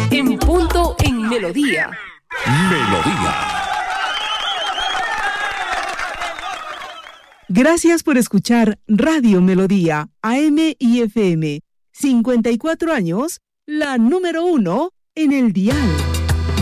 En punto en Melodía. Melodía. Gracias por escuchar Radio Melodía, AM y FM. 54 años, la número 1 en el dial.